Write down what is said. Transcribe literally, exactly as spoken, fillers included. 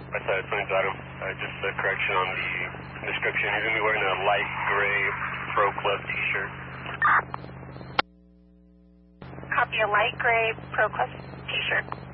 I said something's Adam. Uh, just a correction on the description. He's going to be wearing a light gray Pro Club t-shirt. Copy a light gray Pro Club t-shirt.